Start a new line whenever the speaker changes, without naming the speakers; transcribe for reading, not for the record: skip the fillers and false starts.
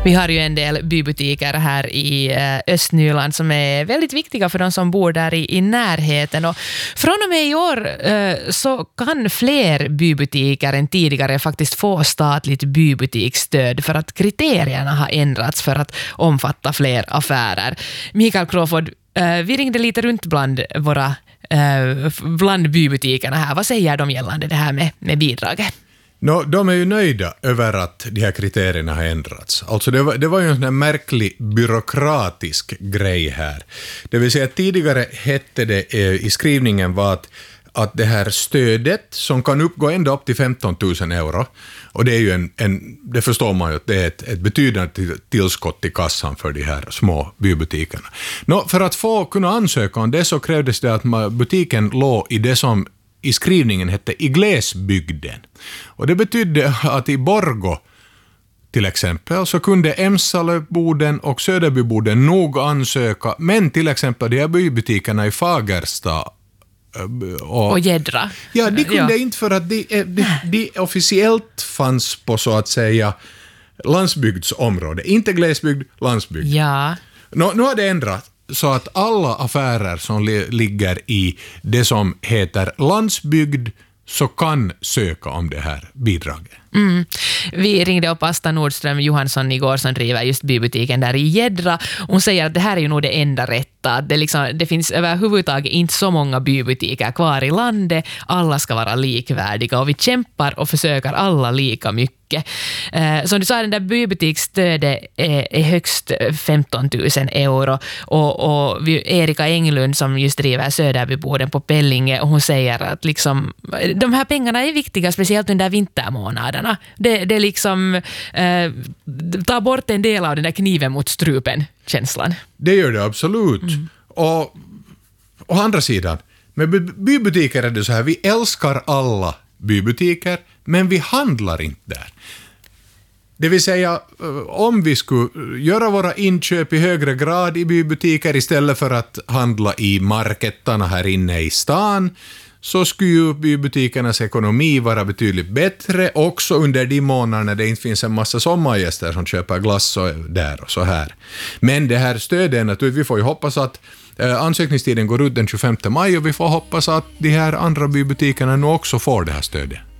Vi har ju en del bybutiker här i Östnyland som är väldigt viktiga för de som bor där i närheten. Och från och med i år så kan fler bybutiker än tidigare faktiskt få statligt bybutiksstöd för att kriterierna har ändrats för att omfatta fler affärer. Mikael Crawford, vi ringde lite runt bland bybutikerna här. Vad säger de gällande det här med bidraget?
De är ju nöjda över att de här kriterierna har ändrats. Alltså det var ju en sån här märklig byråkratisk grej här. Det vill säga tidigare hette det i skrivningen var att det här stödet som kan uppgå ända upp till 15 000 euro, och det är ju det förstår man ju att det är ett betydande tillskott i kassan för de här små bybutikerna. För att kunna ansöka om det så krävdes det att butiken låg i det som i skrivningen hette i glesbygden. Och det betydde att i Borgå till exempel så kunde Emsalöboden och Söderbyboden nog ansöka, men till exempel de här bybutikerna i Fagersta
och Gäddra.
Ja, de kunde inte för att de officiellt fanns på så att säga landsbygdsområde. Inte glesbygd, landsbygd.
Ja.
Nu har det ändrat så att alla affärer som ligger i det som heter landsbygd så kan söka om det här bidraget.
Mm. Vi ringde upp Asta Nordström Johansson igår som driver just bybutiken där i Gäddra. Hon säger att det här är ju nog det enda rätta. Det finns överhuvudtaget inte så många bybutiker kvar i landet. Alla ska vara likvärdiga och vi kämpar och försöker alla lika mycket. Som du sa, den där bybutiksstödet är högst 15 000 euro. Och Erika Englund som just driver Söderbyboden på Pellinge, hon säger att liksom, de här pengarna är viktiga, speciellt under vintermånaderna. Det liksom tar bort en del av den där kniven mot strupen känslan.
Det gör det absolut. Och å andra sidan, med bybutiker är det så här, vi älskar alla bybutiker, men vi handlar inte där. Det vill säga, om vi skulle göra våra inköp i högre grad i bybutiker istället för att handla i markettarna här inne i stan, så skulle ju bybutikernas ekonomi vara betydligt bättre också under de månader när det inte finns en massa sommargäster som köper glass och där och så här. Men det här stödet naturligtvis, vi får ju hoppas att ansökningstiden går ut den 25 maj och vi får hoppas att de här andra bybutikerna nu också får det här stödet.